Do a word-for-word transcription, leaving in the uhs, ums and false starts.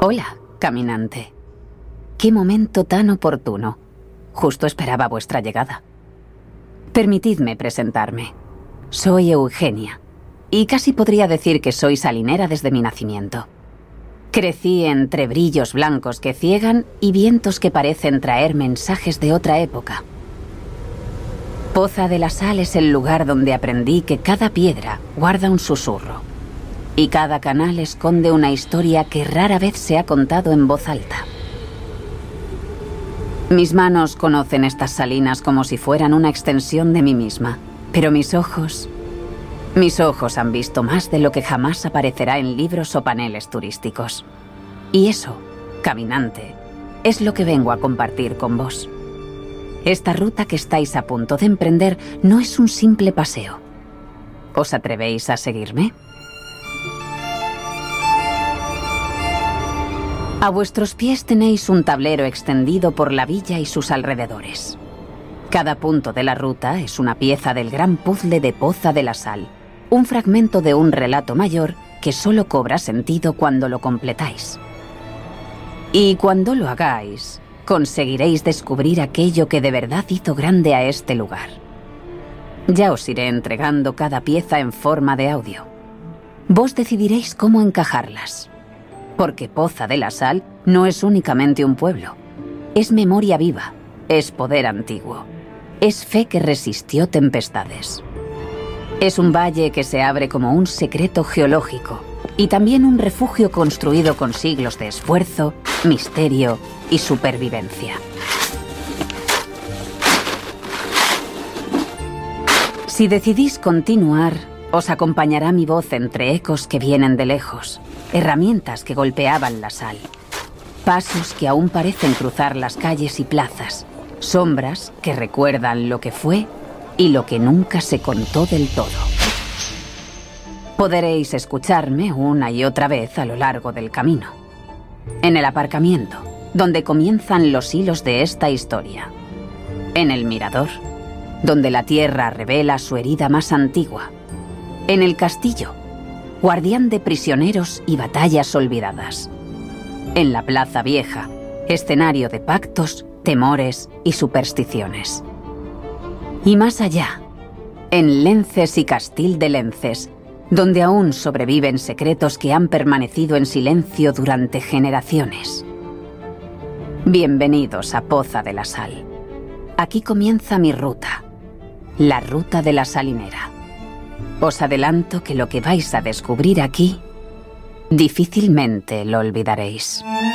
Hola, caminante. Qué momento tan oportuno. Justo esperaba vuestra llegada. Permitidme presentarme. Soy Eugenia, y casi podría decir que soy salinera desde mi nacimiento. Crecí entre brillos blancos que ciegan y vientos que parecen traer mensajes de otra época. Poza de la Sal es el lugar donde aprendí que cada piedra guarda un susurro, y cada canal esconde una historia que rara vez se ha contado en voz alta. Mis manos conocen estas salinas como si fueran una extensión de mí misma, pero mis ojos... Mis ojos han visto más de lo que jamás aparecerá en libros o paneles turísticos. Y eso, caminante, es lo que vengo a compartir con vos. Esta ruta que estáis a punto de emprender no es un simple paseo. ¿Os atrevéis a seguirme? A vuestros pies tenéis un tablero extendido por la villa y sus alrededores. Cada punto de la ruta es una pieza del gran puzzle de Poza de la Sal, un fragmento de un relato mayor que solo cobra sentido cuando lo completáis. Y cuando lo hagáis, conseguiréis descubrir aquello que de verdad hizo grande a este lugar. Ya os iré entregando cada pieza en forma de audio. Vos decidiréis cómo encajarlas. Porque Poza de la Sal no es únicamente un pueblo. Es memoria viva, es poder antiguo, es fe que resistió tempestades. Es un valle que se abre como un secreto geológico y también un refugio construido con siglos de esfuerzo, misterio y supervivencia. Si decidís continuar, os acompañará mi voz entre ecos que vienen de lejos, herramientas que golpeaban la sal, pasos que aún parecen cruzar las calles y plazas, sombras que recuerdan lo que fue y lo que nunca se contó del todo. Podréis escucharme una y otra vez a lo largo del camino. En el aparcamiento, donde comienzan los hilos de esta historia. En el mirador, donde la tierra revela su herida más antigua. En el castillo, guardián de prisioneros y batallas olvidadas. En la plaza vieja, escenario de pactos, temores y supersticiones. Y más allá, en Lences y Castil de Lences, donde aún sobreviven secretos que han permanecido en silencio durante generaciones. Bienvenidos a Poza de la Sal. Aquí comienza mi ruta, la ruta de la salinera. Os adelanto que lo que vais a descubrir aquí, difícilmente lo olvidaréis.